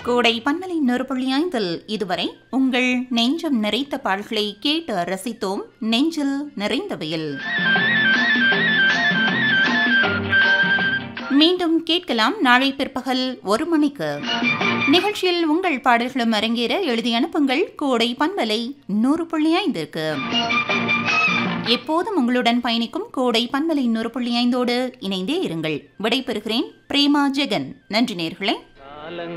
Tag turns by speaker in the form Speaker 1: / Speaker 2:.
Speaker 1: கோடை பன்மலை 100.5 இதுவரை உங்கள் நெஞ்சம் நிறைத்த பாடல்களை கேட்டு ரசித்தோம். நெஞ்சில் நிறைந்தவையில் மீண்டும் கேட்கலாம் நாளை பிற்பகல் 1 மணிக்கு. நிகழ்ச்சியில் உங்கள் பாடல்களும் அரங்கேற எழுதி அனுப்புங்கள் கோடை பன்மலை 100.5க்கு. எப்போதும் உங்களுடன் பயணிக்கும் கோடை பன்மலை 100.5ஓடு இணைந்தே இருங்கள். விடைபெறுகிறேன். பிரேமா ஜெகன். நன்றி நேயர்களே.